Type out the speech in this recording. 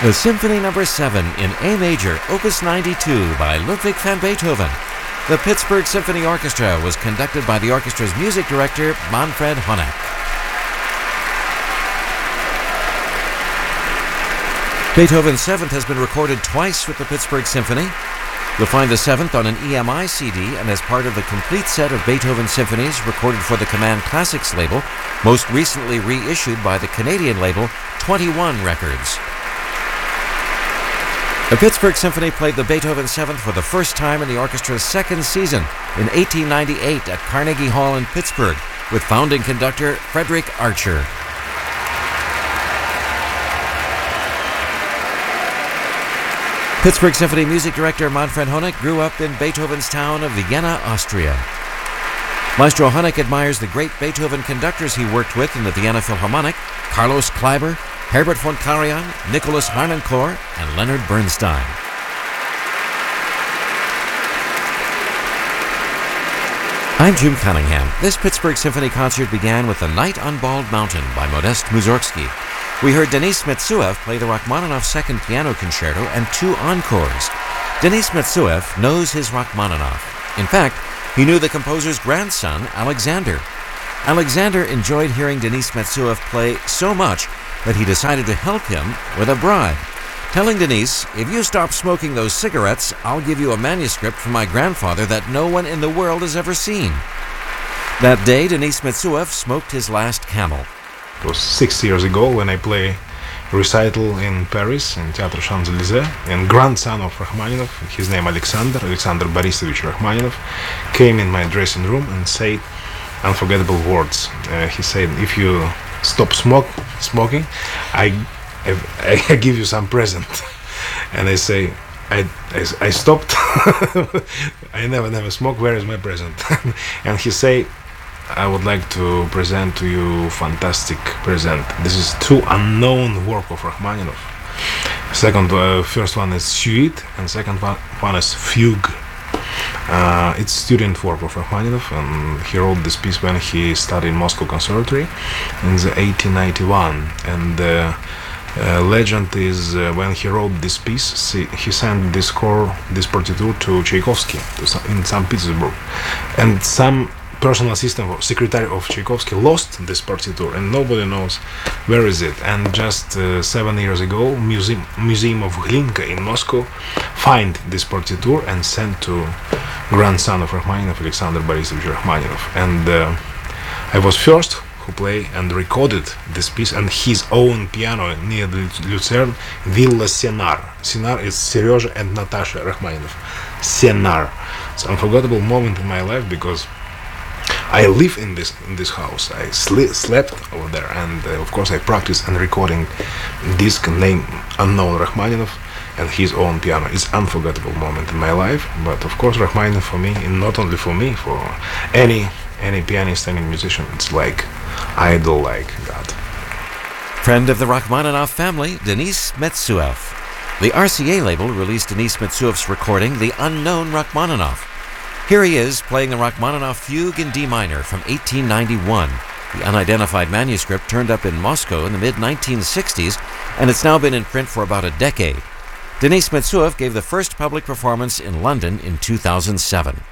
The Symphony No. 7 in A major, Opus 92 by Ludwig van Beethoven. The Pittsburgh Symphony Orchestra was conducted by the orchestra's music director, Manfred Honeck. Beethoven's Seventh has been recorded twice with the Pittsburgh Symphony. You'll find the Seventh on an EMI CD and as part of the complete set of Beethoven symphonies recorded for the Command Classics label, most recently reissued by the Canadian label 21 Records. The Pittsburgh Symphony played the Beethoven Seventh for the first time in the orchestra's second season in 1898 at Carnegie Hall in Pittsburgh with founding conductor Frederick Archer. Pittsburgh Symphony music director Manfred Honeck grew up in Beethoven's town of Vienna, Austria. Maestro Honeck admires the great Beethoven conductors he worked with in the Vienna Philharmonic: Carlos Kleiber, Herbert von Karajan, Nicholas Harnoncourt, and Leonard Bernstein. I'm Jim Cunningham. This Pittsburgh Symphony concert began with The Night on Bald Mountain by Modest Mussorgsky. We heard Denis Metsuev play the Rachmaninoff Second Piano Concerto and two encores. Denis Metsuev knows his Rachmaninoff. In fact, he knew the composer's grandson, Alexander. Alexander enjoyed hearing Denis Metsuev play so much that he decided to help him with a bribe, telling Denis, "If you stop smoking those cigarettes, I'll give you a manuscript from my grandfather that no one in the world has ever seen." That day, Denis Metsuev smoked his last Camel. It was 6 years ago when I play recital in Paris, in Theatre Champs-Élysées, and grandson of Rachmaninoff, his name Alexander Borisovich Rachmaninoff, came in my dressing room and said unforgettable words. He said, "If you stop smoking, I give you some present." And I say, I stopped. I never smoke. Where is my present? And he say, "I would like to present to you fantastic present. This is two unknown work of Rachmaninoff. First one is Suite, and second one is Fugue. It's student work of Rachmaninoff, and he wrote this piece when he studied Moscow Conservatory in the 1891. And the legend is when he wrote this piece, he sent this partiture to Tchaikovsky in St. Petersburg, and some personal assistant or secretary of Tchaikovsky lost this partiture, and nobody knows where is it. And just 7 years ago, Museum of Glinka in Moscow find this partiture and sent to grandson of Rachmaninoff, Alexander Borisovich Rachmaninoff. And I was first who played and recorded this piece on his own piano near Lucerne, Villa Senar. Senar is Serezha and Natasha Rachmaninoff. Senar. It's an unforgettable moment in my life because I live in this house. I slept over there, and of course I practiced and recording disc named Unknown Rachmaninoff and his own piano. It's an unforgettable moment in my life. But of course Rachmaninoff for me, and not only for me, for any pianist, any musician, it's like idol, like God. Friend of the Rachmaninoff family, Denis Metsuev. The RCA label released Denis Metsuev's recording, The Unknown Rachmaninoff. Here he is playing the Rachmaninoff Fugue in D minor from 1891. The unidentified manuscript turned up in Moscow in the mid-1960s, and it's now been in print for about a decade. Denis Metsuev gave the first public performance in London in 2007.